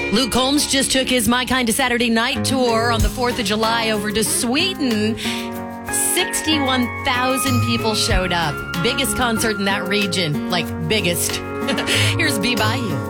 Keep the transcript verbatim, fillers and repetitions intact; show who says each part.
Speaker 1: Luke Combs just took his My Kind of Saturday Night tour on the fourth of July over to Sweden. sixty-one thousand people showed up. Biggest concert in that region. Like, biggest. Here's Be By You.